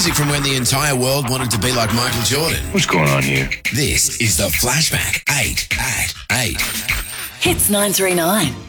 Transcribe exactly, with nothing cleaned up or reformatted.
music from when the entire world wanted to be like Michael Jordan. What's going on here? This is the Flashback eight eight eight. Hits nine three nine.